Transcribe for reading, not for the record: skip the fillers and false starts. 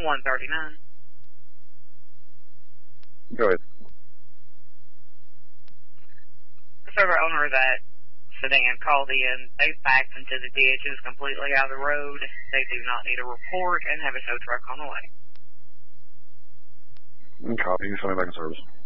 139. Go ahead. So the owner of that sedan called in. They backed into the ditch. It was completely out of the road. They do not need a report and have a tow truck on the way. Copy. Send me back in service.